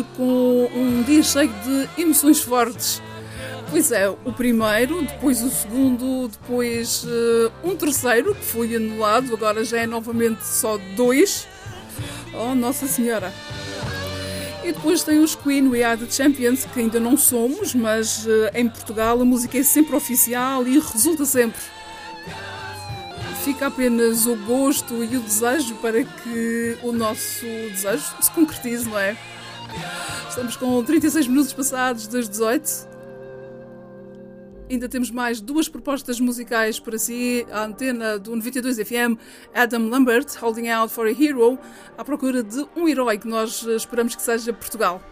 com um dia cheio de emoções fortes. Pois é, o primeiro, depois o segundo, depois um terceiro, que foi anulado, agora já é novamente só 2. Oh, Nossa Senhora! E depois tem os Queen, We Are The Champions, que ainda não somos, mas em Portugal a música é sempre oficial e resulta sempre. Fica apenas o gosto e o desejo para que o nosso desejo se concretize, não é? Estamos com 36 minutos passados das 18. Ainda temos mais 2 propostas musicais para si. A antena do 92 FM, Adam Lambert, Holding Out for a Hero, à procura de um herói que nós esperamos que seja Portugal.